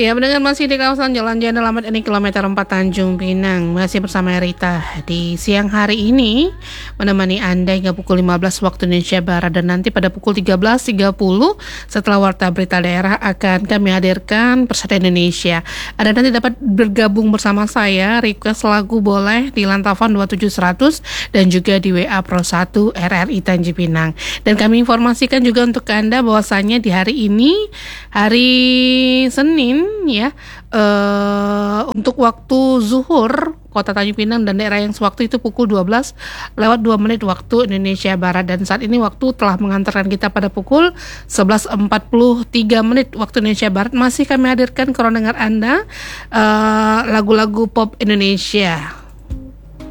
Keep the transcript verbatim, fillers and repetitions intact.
Ya, mendengar masih di kawasan Jalan Jenderal Ahmad Yani kilometer empat Tanjung Pinang. Masih bersama Rita di siang hari ini menemani Anda hingga pukul lima belas waktu Indonesia Barat, dan nanti pada pukul tiga belas tiga puluh setelah Warta Berita Daerah akan kami hadirkan Persada Indonesia. Anda nanti dapat bergabung bersama saya, request lagu boleh di Lantafon dua tujuh seratus dan juga di W A Pro satu R R I Tanjung Pinang. Dan kami informasikan juga untuk Anda bahwasannya di hari ini, hari Senin ya, uh, untuk waktu zuhur Kota Tanjung Pinang dan daerah yang sewaktu itu pukul dua belas lewat dua menit waktu Indonesia Barat, dan saat ini waktu telah mengantarkan kita pada pukul sebelas empat puluh tiga menit waktu Indonesia Barat. Masih kami hadirkan kepada dengar Anda uh, lagu-lagu pop Indonesia.